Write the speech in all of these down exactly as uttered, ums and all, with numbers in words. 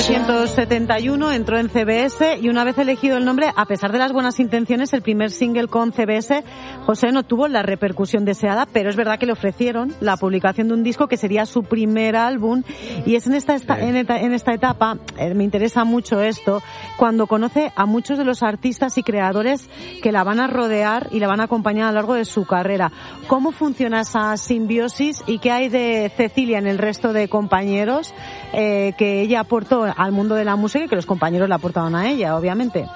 novecientos setenta y uno entró en C B S y una vez elegido el nombre, a pesar de las buenas intenciones, el primer single con C B S, José, no tuvo la repercusión deseada, pero es verdad que le ofrecieron la publicación de un disco que sería su primer álbum, y es en esta, esta, en esta, en esta etapa, eh, me interesa mucho esto, cuando conoce a muchos de los artistas y creadores que la van a rodear y la van a acompañar a lo largo de su carrera. ¿Cómo funciona esa simbiosis y qué hay de Cecilia en el resto de compañeros eh, que ella aportó al mundo de la música y que los compañeros le aportaron a ella, obviamente?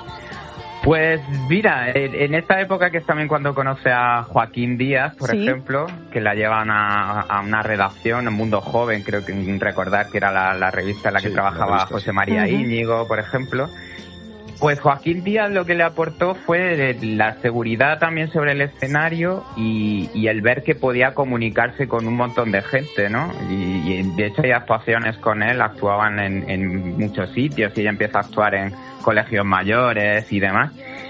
Pues mira, en esta época que es también cuando conoce a Joaquín Díaz, por sí. ejemplo, que la llevan a, a una redacción, en Mundo Joven, creo que recordar que era la, la revista en la que sí, trabajaba revista, José María sí. Íñigo, por ejemplo. Pues Joaquín Díaz lo que le aportó fue la seguridad también sobre el escenario y, y el ver que podía comunicarse con un montón de gente, ¿no? Y, y de hecho hay actuaciones con él, actuaban en, en muchos sitios y ella empieza a actuar en colegios mayores y demás.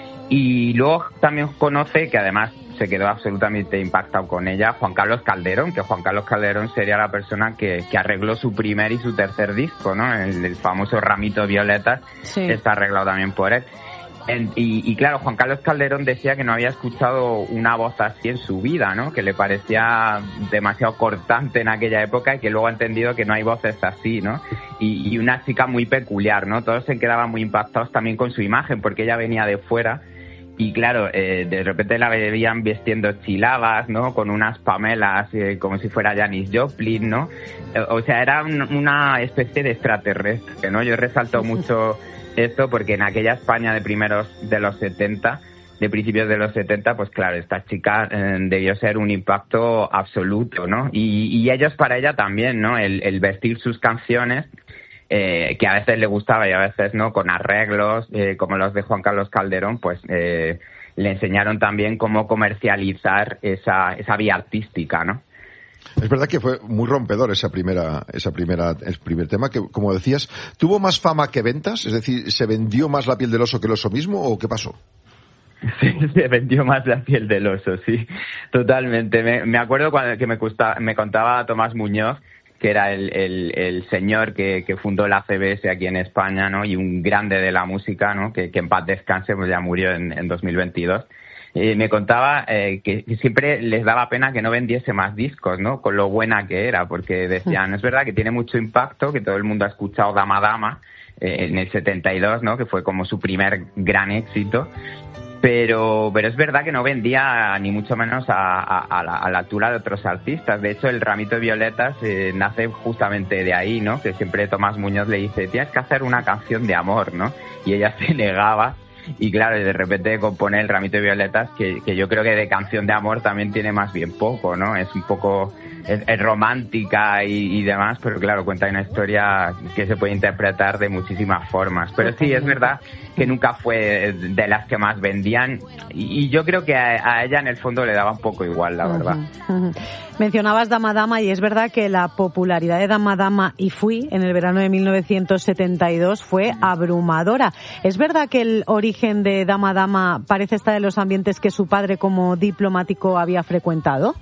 Y luego también conoce, que además se quedó absolutamente impactado con ella, Juan Carlos Calderón, que Juan Carlos Calderón sería la persona que, que arregló su primer y su tercer disco, ¿no? El, el famoso Ramito Violetas, sí. está arreglado también por él. En, y, y claro, Juan Carlos Calderón decía que no había escuchado una voz así en su vida, ¿no? Que le parecía demasiado cortante en aquella época y que luego ha entendido que no hay voces así, ¿no? Y, y una chica muy peculiar, ¿no? Todos se quedaban muy impactados también con su imagen porque ella venía de fuera. Y claro, eh, de repente la veían vistiendo chilavas, ¿no? Con unas pamelas, eh, como si fuera Janis Joplin, ¿no? O sea, era un, una especie de extraterrestre, ¿no? Yo resalto mucho esto porque en aquella España de primeros de los setenta, de principios de los setenta, pues claro, esta chica eh, debió ser un impacto absoluto, ¿no? Y, y ellos para ella también, ¿no? El, el vestir sus canciones, Eh, que a veces le gustaba y a veces no, con arreglos eh, como los de Juan Carlos Calderón, pues eh, le enseñaron también cómo comercializar esa, esa vía artística, ¿no? Es verdad que fue muy rompedor esa primera, esa primera, el primer tema, que como decías, ¿tuvo más fama que ventas? Es decir, ¿se vendió más la piel del oso que el oso mismo o qué pasó? Sí, se vendió más la piel del oso, sí, totalmente. Me, me acuerdo cuando que me, gusta, me contaba Tomás Muñoz, que era el, el, el señor que, que fundó la C B S aquí en España, ¿no? Y un grande de la música, ¿no? Que, que en paz descanse, pues ya murió en, en dos mil veintidós. Eh, me contaba eh, que siempre les daba pena que no vendiese más discos, ¿no? Con lo buena que era, porque decían, es verdad que tiene mucho impacto, que todo el mundo ha escuchado Dama Dama eh, en el setenta y dos, ¿no? Que fue como su primer gran éxito. Pero, pero es verdad que no vendía ni mucho menos a, a, a, la, a la altura de otros artistas. De hecho, el Ramito de Violetas eh, nace justamente de ahí, ¿no? Que siempre Tomás Muñoz le dice, tienes que hacer una canción de amor, ¿no? Y ella se negaba. Y claro, de repente compone el Ramito de Violetas, que, que yo creo que de canción de amor también tiene más bien poco, ¿no? Es un poco... Es, es romántica y, y demás, pero claro, cuenta una historia que se puede interpretar de muchísimas formas. Pero sí, es verdad que nunca fue de las que más vendían y, y yo creo que a, a ella en el fondo le daba un poco igual, la verdad. Uh-huh, uh-huh. Mencionabas Dama Dama y es verdad que la popularidad de Dama Dama y Fui en el verano de mil novecientos setenta y dos fue abrumadora. ¿Es verdad que el origen de Dama Dama parece estar en los ambientes que su padre como diplomático había frecuentado?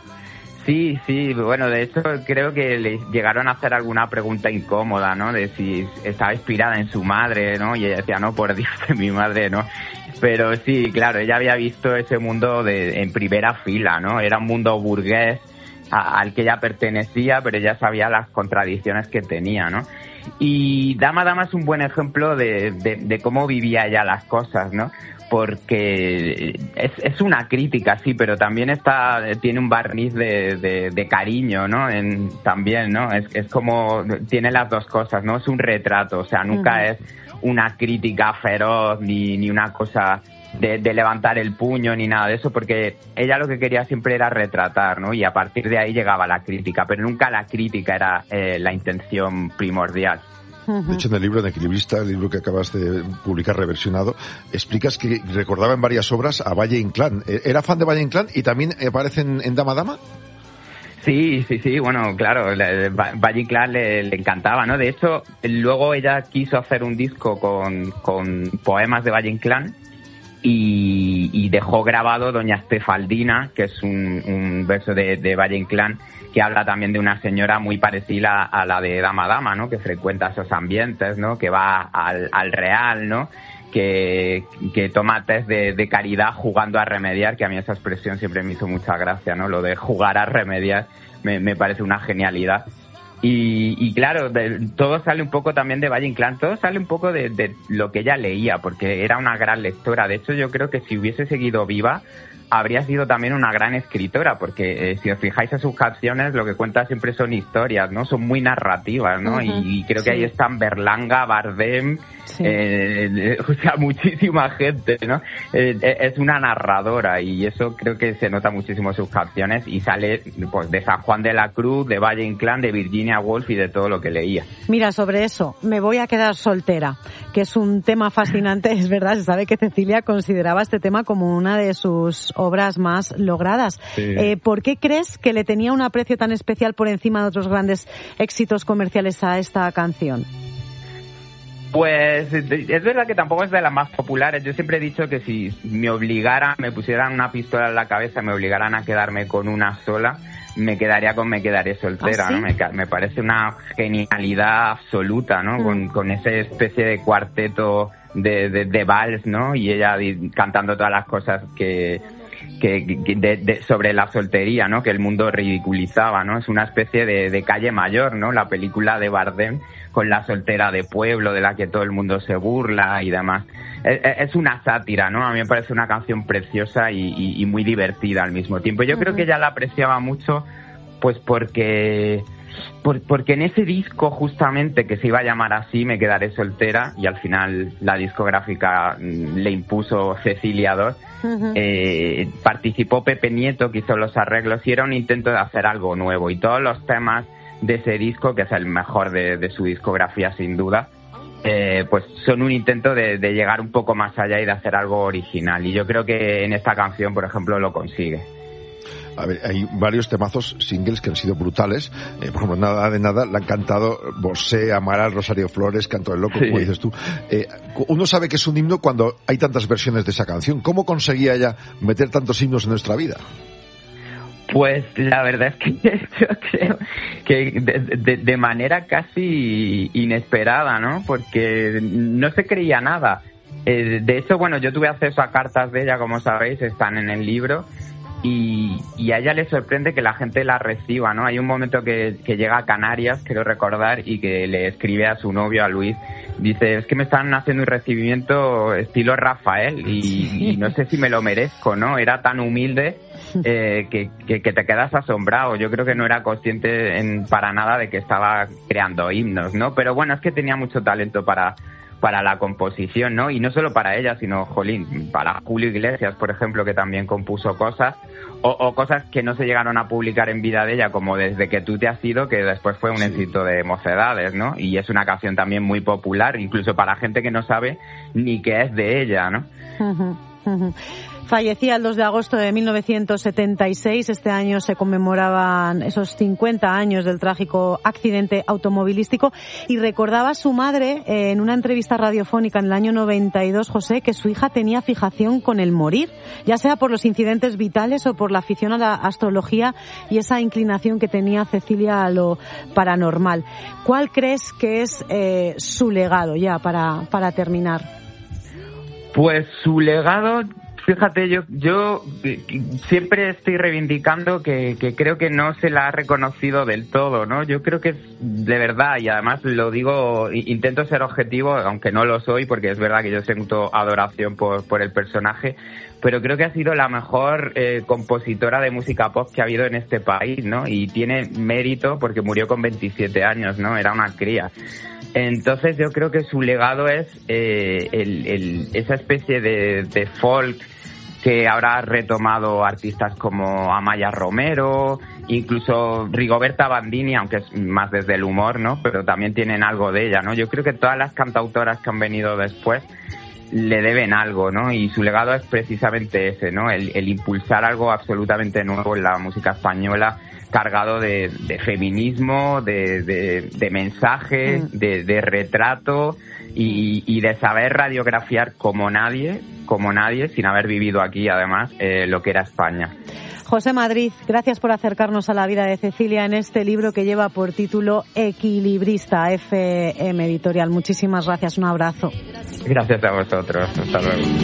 Sí, sí, bueno, de hecho creo que le llegaron a hacer alguna pregunta incómoda, ¿no? De si estaba inspirada en su madre, ¿no? Y ella decía, no, por Dios, de mi madre, ¿no? Pero sí, claro, ella había visto ese mundo de, en primera fila, ¿no? Era un mundo burgués a, al que ella pertenecía, pero ella sabía las contradicciones que tenía, ¿no? Y Dama Dama es un buen ejemplo de, de, de cómo vivía ella las cosas, ¿no? Porque es, es una crítica, sí, pero también está tiene un barniz de, de, de cariño, ¿no? En, también, ¿no? Es, es como, tiene las dos cosas, ¿no? Es un retrato, o sea, nunca uh-huh. es una crítica feroz ni, ni una cosa de, de levantar el puño ni nada de eso, porque ella lo que quería siempre era retratar, ¿no? Y a partir de ahí llegaba la crítica, pero nunca la crítica era eh, la intención primordial. De hecho, en el libro de Equilibrista, el libro que acabas de publicar reversionado, explicas que recordaba en varias obras a Valle Inclán. ¿Era fan de Valle Inclán y también aparece en, en Dama Dama? Sí, sí, sí, bueno, claro, Valle Inclán le, le encantaba, ¿no? De hecho, luego ella quiso hacer un disco con, con poemas de Valle Inclán y, y dejó grabado Doña Estefaldina, que es un, un verso de, de Valle Inclán, que habla también de una señora muy parecida a la de Dama Dama, ¿no? Que frecuenta esos ambientes, ¿no? Que va al, al Real, ¿no? Que, que toma test de, de caridad jugando a remediar, que a mí esa expresión siempre me hizo mucha gracia, ¿no? Lo de jugar a remediar me, me parece una genialidad. Y, y claro, de, todo sale un poco también de Valle Inclán, todo sale un poco de, de lo que ella leía, porque era una gran lectora. De hecho, yo creo que si hubiese seguido viva, habría sido también una gran escritora, porque eh, si os fijáis en sus canciones, lo que cuenta siempre son historias, ¿no? Son muy narrativas, ¿no? Uh-huh. y, y creo que sí. Ahí están Berlanga, Bardem, sí. eh, o sea, muchísima gente, ¿no? Eh, es una narradora y eso creo que se nota muchísimo en sus canciones y sale pues de San Juan de la Cruz, de Valle Inclán, de Virginia Woolf y de todo lo que leía. Mira, sobre eso, me voy a quedar soltera, que es un tema fascinante, es verdad, se sabe que Cecilia consideraba este tema como una de sus obras más logradas. Sí. Eh, ¿Por qué crees que le tenía un aprecio tan especial por encima de otros grandes éxitos comerciales a esta canción? Pues es verdad que tampoco es de las más populares. Yo siempre he dicho que si me obligaran, me pusieran una pistola en la cabeza, me obligaran a quedarme con una sola, me quedaría con Me quedaré soltera, ¿Ah, sí? ¿no? Me, me parece una genialidad absoluta, ¿no? Mm. Con, con esa especie de cuarteto de, de, de vals, ¿no? Y ella cantando todas las cosas que... que, que de, de, sobre la soltería, ¿no? Que el mundo ridiculizaba, ¿no? Es una especie de, de Calle Mayor, ¿no? La película de Bardem con la soltera de pueblo de la que todo el mundo se burla y demás. Es, es una sátira, ¿no? A mí me parece una canción preciosa y, y, y muy divertida al mismo tiempo. Yo uh-huh. creo que ella la apreciaba mucho, pues porque... Por, porque en ese disco justamente que se iba a llamar así, Me quedaré soltera, y al final la discográfica le impuso Cecilia dos, uh-huh. eh, participó Pepe Nieto, que hizo los arreglos y era un intento de hacer algo nuevo, y todos los temas de ese disco, que es el mejor de, de su discografía sin duda, eh, pues son un intento de, de llegar un poco más allá y de hacer algo original, y yo creo que en esta canción, por ejemplo, lo consigue. A ver, hay varios temazos, singles que han sido brutales. Eh, por ejemplo, Nada de Nada, le han cantado Bosé, Amaral, Rosario Flores, Canto del Loco, sí. como dices tú. Eh, uno sabe que es un himno cuando hay tantas versiones de esa canción. ¿Cómo conseguía ella meter tantos himnos en nuestra vida? Pues la verdad es que yo creo que de, de, de manera casi inesperada, ¿no? Porque no se creía nada. Eh, de hecho, bueno, yo tuve acceso a cartas de ella, como sabéis, están en el libro. Y, y a ella le sorprende que la gente la reciba, ¿no? Hay un momento que, que llega a Canarias, quiero recordar, y que le escribe a su novio, a Luis, dice, es que me están haciendo un recibimiento estilo Rafael y, y no sé si me lo merezco, ¿no? Era tan humilde eh, que, que, que te quedas asombrado. Yo creo que no era consciente en, para nada de que estaba creando himnos, ¿no? Pero bueno, es que tenía mucho talento para... para la composición, ¿no? Y no solo para ella, sino, jolín, para Julio Iglesias, por ejemplo, que también compuso cosas, o, o cosas que no se llegaron a publicar en vida de ella, como Desde que tú te has ido, que después fue un sí. éxito de Mocedades, ¿no? Y es una canción también muy popular, incluso para gente que no sabe ni qué es de ella, ¿no? Uh-huh, uh-huh. Fallecía el dos de agosto de mil novecientos setenta y seis. Este año se conmemoraban esos cincuenta años del trágico accidente automovilístico y recordaba a su madre eh, en una entrevista radiofónica en el año noventa y dos, José, que su hija tenía fijación con el morir, ya sea por los incidentes vitales o por la afición a la astrología y esa inclinación que tenía Cecilia a lo paranormal. ¿Cuál crees que es eh, su legado ya para, para terminar? Pues su legado... Fíjate, yo yo siempre estoy reivindicando que, que creo que no se la ha reconocido del todo, ¿no? Yo creo que es de verdad, y además lo digo, intento ser objetivo, aunque no lo soy, porque es verdad que yo siento adoración por, por el personaje, pero creo que ha sido la mejor eh, compositora de música pop que ha habido en este país, ¿no? Y tiene mérito porque murió con veintisiete años, ¿no? Era una cría. Entonces yo creo que su legado es eh, el, el, esa especie de, de folk que ahora ha retomado artistas como Amaya Romero, incluso Rigoberta Bandini, aunque es más desde el humor, ¿no? Pero también tienen algo de ella, ¿no? Yo creo que todas las cantautoras que han venido después le deben algo, ¿no? Y su legado es precisamente ese, ¿no? El, el impulsar algo absolutamente nuevo en la música española, cargado de, de feminismo, de, de, de mensaje, mm. de, de retrato y, y de saber radiografiar como nadie como nadie, sin haber vivido aquí además, eh, lo que era España. José Madrid, gracias por acercarnos a la vida de Cecilia en este libro que lleva por título Equilibrista, F M Editorial. Muchísimas gracias, un abrazo. Gracias a vosotros, hasta luego.